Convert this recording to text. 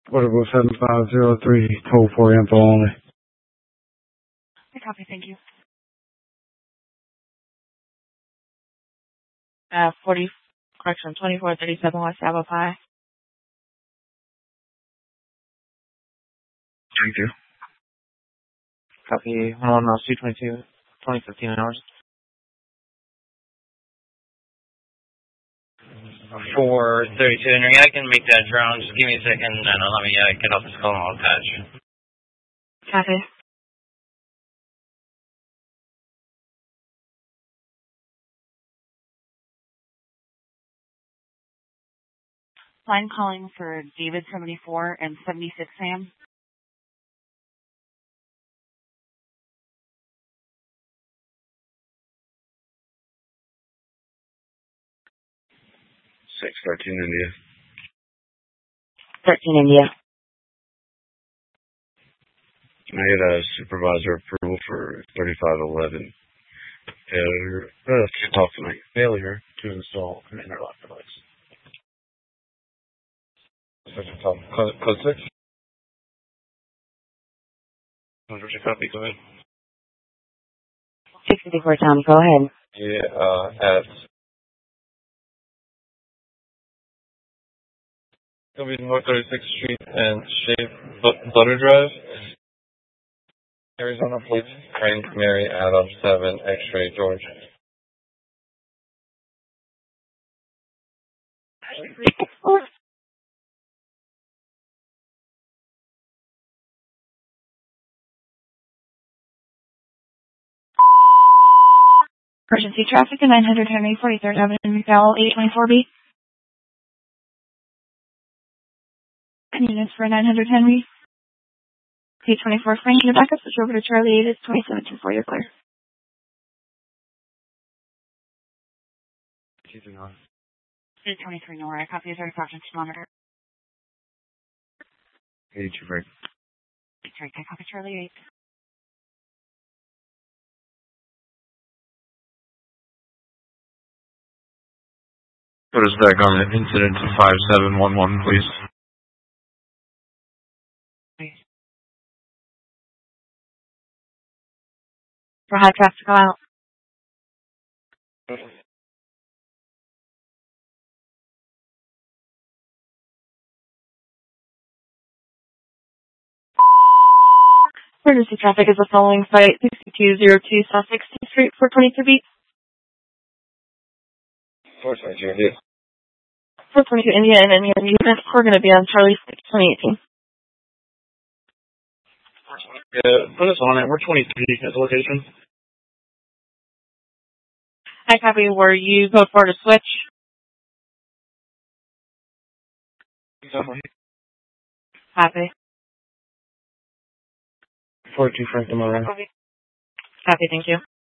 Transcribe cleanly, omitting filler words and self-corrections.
Portable 7503, toll for info only. I copy, thank you. 2437 West Avapai. Thank you. Copy 1 miles 222, 2015 hours. 432 Henry, I can make that drone. Just give me a second and let me get off this call and I'll attach. Copy. Line calling for David 74 and 76 Sam. Six 13 India. 13 India. Can I get a supervisor approval for 3511? Failure. Talk to me. Failure to install an interlock device. Code 6? Copy, go ahead. 654 Tom, go ahead. Yeah, at it'll be North 36th Street and Shea Butter Drive, Arizona, please. Frank Mary Adam 7 X-ray George. Emergency traffic at 900 Henry 43rd Avenue, McDowell 824B. Units for 900 Henry. P24 Frank, your backup switch over to Charlie 8 is 2724, you're clear. 823 Nora, copy is our project monitor. 82 Frank. 83, I copy Charlie 8. What is back on the incident to 5711, please? For high traffic, go out. Emergency traffic is the following flight 6202 South 16th Street, 422B. 422 India. 422 India and any unit. We're going to be on Charlie 6, 2018. Yeah, put us on it. We're 23 at the location. I copy where you go for to switch. Exactly. Copy. 42 Frank Demora. Copy, thank you.